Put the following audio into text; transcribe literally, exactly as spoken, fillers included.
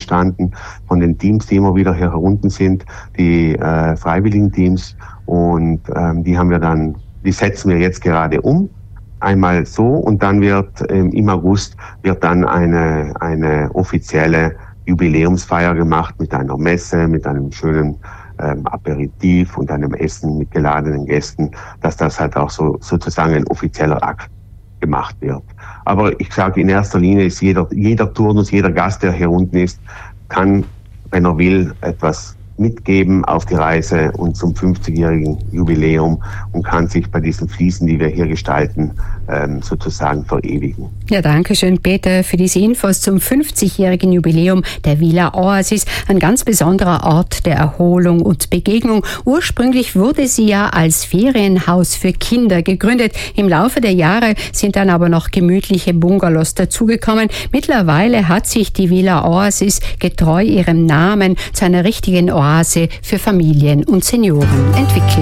entstanden von den Teams, die immer wieder hier herunten sind, die äh, freiwilligen Teams. Und ähm, die haben wir dann, die setzen wir jetzt gerade um. Einmal so und dann wird ähm, im August wird dann eine eine offizielle Jubiläumsfeier gemacht mit einer Messe, mit einem schönen ähm, Aperitif und einem Essen mit geladenen Gästen, dass das halt auch so sozusagen ein offizieller Akt gemacht wird. Aber ich sage, in erster Linie ist jeder jeder Turnus, jeder Gast, der hier unten ist, kann, wenn er will, etwas mitgeben auf die Reise und zum fünfzigjährigen Jubiläum und kann sich bei diesen Fliesen, die wir hier gestalten, ähm, sozusagen verewigen. Ja, danke schön, Peter, für diese Infos zum fünfzigjährigen Jubiläum der Villa Oasis. Ein ganz besonderer Ort der Erholung und Begegnung. Ursprünglich wurde sie ja als Ferienhaus für Kinder gegründet. Im Laufe der Jahre sind dann aber noch gemütliche Bungalows dazugekommen. Mittlerweile hat sich die Villa Oasis getreu ihrem Namen zu einer richtigen Oase für Familien und Senioren entwickelt.